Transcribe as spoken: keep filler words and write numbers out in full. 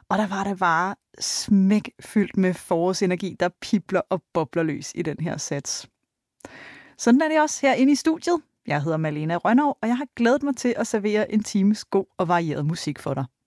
Og der var det bare smæk fyldt med forårsenergi, der pibler og bobler løs i den her sats. Sådan er det også herinde i studiet. Jeg hedder Malene Rønnow, og jeg har glædet mig til at servere en times god og varieret musik for dig.